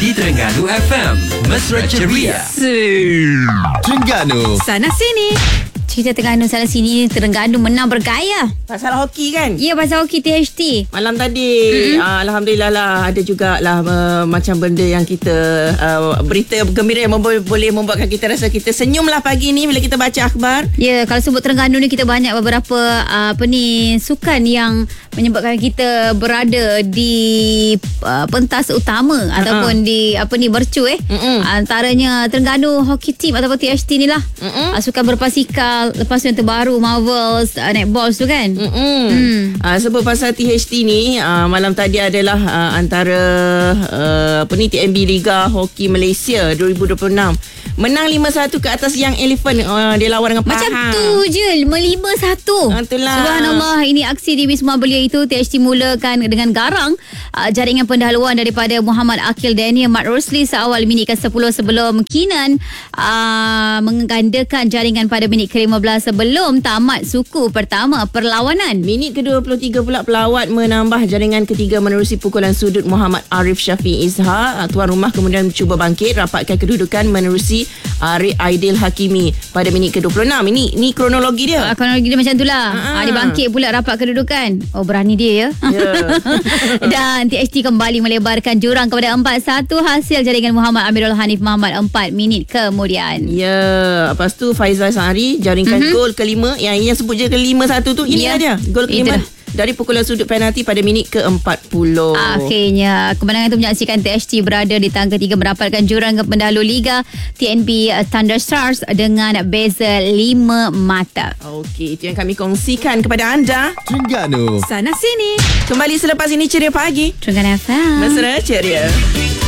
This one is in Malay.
di Terengganu FM. Mesra Ceria. Terengganu Sana sini. Cerita Terengganu sana sini. Terengganu menang bergaya. Pasal hoki kan? Ya, pasal hoki THT. Malam tadi Alhamdulillah lah, ada jugalah macam benda yang kita berita gembira yang boleh membuatkan kita rasa kita senyum lah pagi ni bila kita baca akhbar. Ya, kalau sebut Terengganu ni kita banyak beberapa sukan yang menyebabkan kita berada di pentas utama ataupun di mercu antaranya Terengganu Hockey Team ataupun THT ni lah. Sukan berbasikal, lepas tu yang terbaru Marvels netball tu kan. Sebab pasal THT ni malam tadi adalah antara TNB Liga Hoki Malaysia 2026. Menang 5-1 ke atas Young Elephant. Dia lawan dengan Pahang. Macam tu je, 5-1. Itulah. Subhanallah, ini aksi di Wisma Belia itu THT mulakan dengan garang jaringan pendahuluan daripada Muhammad Akil Daniel Mat Rosli seawal minit ke-10 sebelum Kinan menggandakan jaringan pada minit ke-15 sebelum tamat suku pertama perlawanan. Minit ke-23 pula pelawat menambah jaringan ketiga menerusi pukulan sudut Muhammad Arif Syafiq Izhar. Tuan rumah kemudian cuba bangkit, rapatkan kedudukan menerusi Ari Aidil Hakimi pada minit ke-26. Ini kronologi dia. Kronologi dia macam itulah. Dia bangkit pula rapat kedudukan. Oh, berani dia ya. Dan THT kembali melebarkan jurang kepada 4-1 hasil jaringan Muhammad Amirul Hanif Muhammad 4 minit kemudian. Ya, lepas tu Faizal Sahari jaringkan gol kelima. Yang sebut je ke-5-1 tu. Inilah dia. Gol kelima. Dari pukulan sudut penalti pada minit ke-40. Akhirnya kemenangan itu menyaksikan THT berada di tangga 3 mendapatkan jurang ke pendahulu Liga TNB Thunder Stars dengan beza 5 mata. Okey, itu yang kami kongsikan kepada anda. Terengganu Sana sini. Kembali selepas ini Ceria Pagi. Terengganu FM. Mesra Ceria.